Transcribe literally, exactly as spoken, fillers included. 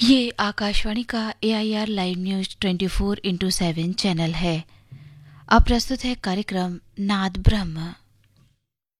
ये आकाशवाणी का ए I R live news चौबीस इंटू सेवन चैनल है। अब प्रस्तुत है कार्यक्रम नाद ब्रह्म।